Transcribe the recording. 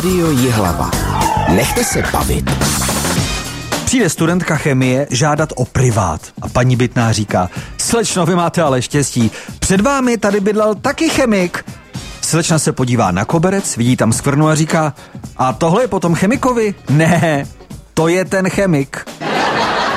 Rádio Jihlava. Nechte se bavit. Přijde studentka chemie žádat o privát a paní bytná říká: slečno, vy máte ale štěstí, před vámi tady bydlel taky chemik. Slečna se podívá na koberec, vidí tam skvrnu a říká: a tohle je potom chemikovi? Ne, to je ten chemik.